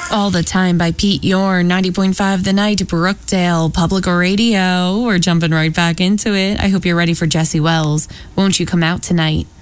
All the Time by Pete Yorn, 90.5 The Night, Brookdale Public Radio. We're jumping right back into it. I hope you're ready for Jesse Wells. Won't You Come Out Tonight?